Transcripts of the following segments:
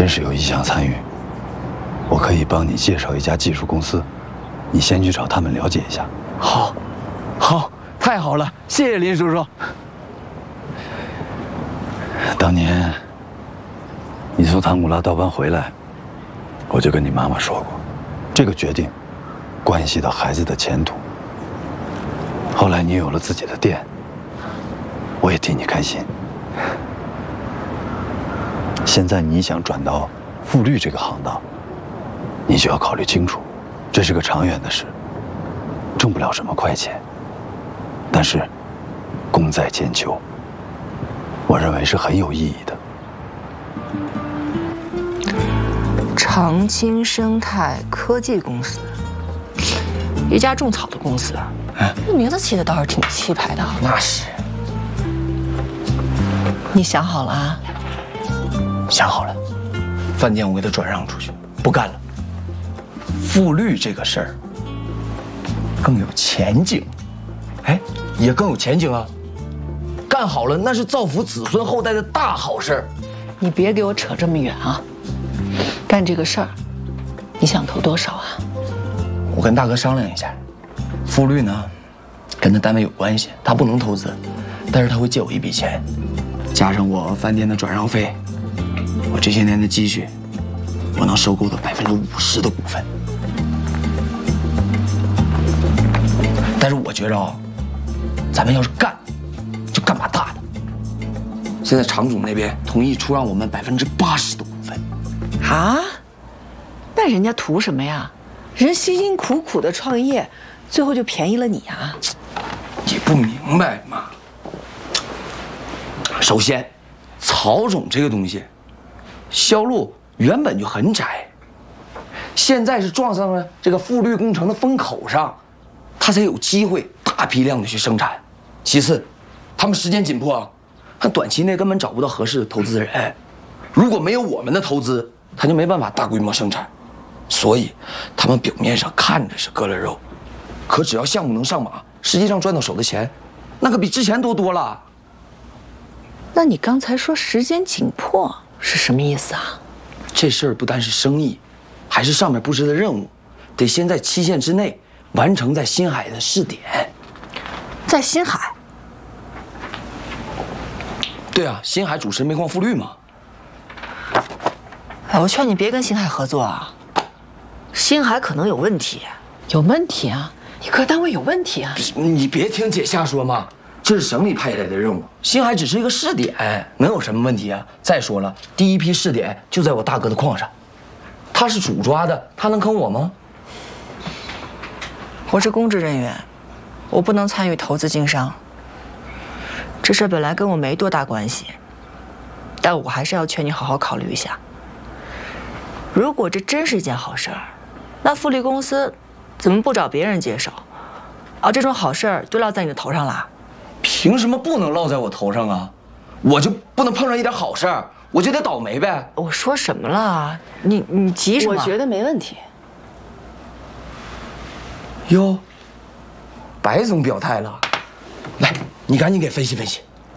真是有意向参与，我可以帮你介绍一家技术公司，你先去找他们了解一下。 好，好，太好了，谢谢林叔叔。 当年你从唐古拉倒班回来，我就跟你妈妈说过，这个决定关系到孩子的前途。后来你有了自己的店，我也替你开心。现在你想转到复律这个行当，你就要考虑清楚，这是个长远的事，挣不了什么快钱，但是功在千秋，我认为是很有意义的。 长青生态科技公司，一家种草的公司，这名字起的倒是挺气派的。 那是。 你想好了啊？ 想好了，饭店我给他转让出去，不干了。复律这个事儿更有前景，哎，也更有前景啊！干好了，那是造福子孙后代的大好事儿。 你别给我扯这么远啊！干这个事儿，你想投多少啊？ 我跟大哥商量一下，复律呢，跟他单位有关系，他不能投资，但是他会借我一笔钱，加上我饭店的转让费。我这些年的积蓄，我能收购到50%的股份。但是我觉着啊，咱们要是干，就干把大的。现在常总那边同意出让我们80%的股份。 啊？那人家图什么呀？人辛辛苦苦的创业，最后就便宜了你啊？ 你不明白吗？首先，曹总这个东西。销路原本就很窄，现在是撞上了这个复律工程的风口上，他才有机会大批量的去生产。其次，他们时间紧迫，他短期内根本找不到合适的投资人。如果没有我们的投资，他就没办法大规模生产。所以，他们表面上看着是割了肉，可只要项目能上马，实际上赚到手的钱，那可比之前多了。 那你刚才说时间紧迫是什么意思啊？ 这事儿不单是生意，还是上面布置的任务，得先在期限之内完成在新海的试点。 在新海？ 对啊，新海主持煤矿复律嘛。 哎，我劝你别跟新海合作啊，新海可能有问题。有问题啊？你各单位有问题啊？ 你别听姐瞎说嘛。这是省里派来的任务，新海只是一个试点，能有什么问题啊？再说了，第一批试点就在我大哥的矿上，他是主抓的，他能坑我吗？ 我是公职人员，我不能参与投资经商。这事本来跟我没多大关系，但我还是要劝你好好考虑一下。如果这真是一件好事儿，那复律公司怎么不找别人接手？啊，这种好事儿就落在你的头上了。 凭什么不能落在我头上啊？我就不能碰上一点好事儿，我就得倒霉呗？ 我说什么了？你急什么？ 我觉得没问题。 哟，白总表态了，来，你赶紧给分析分析。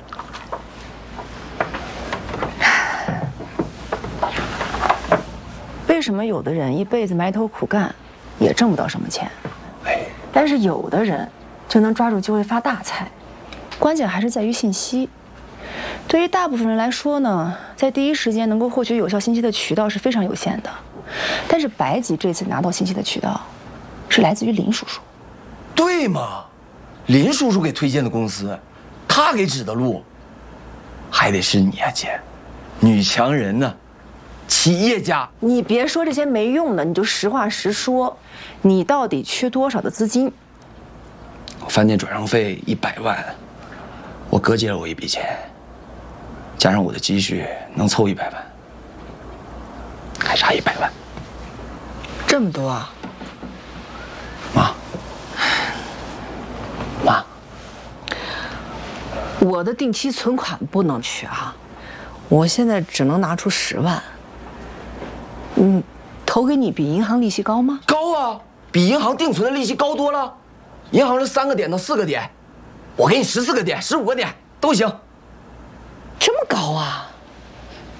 为什么有的人一辈子埋头苦干，也挣不到什么钱，但是有的人就能抓住机会发大财？关键还是在于信息。对于大部分人来说呢，在第一时间能够获取有效信息的渠道是非常有限的。但是白吉这次拿到信息的渠道，是来自于林叔叔。 对嘛，林叔叔给推荐的公司，他给指的路，还得是你啊，姐，女强人呢，企业家。 你别说这些没用的，你就实话实说，你到底缺多少的资金？ 饭店转让费100万。我哥借了我一笔钱，加上我的积蓄能凑100万，还差100万。 这么多啊？ 妈， 我的定期存款不能取啊，我现在只能拿出10万。投给你比银行利息高吗？ 高啊，比银行定存的利息高多了。银行是3个点到4个点，我给你14个点、15个点都行。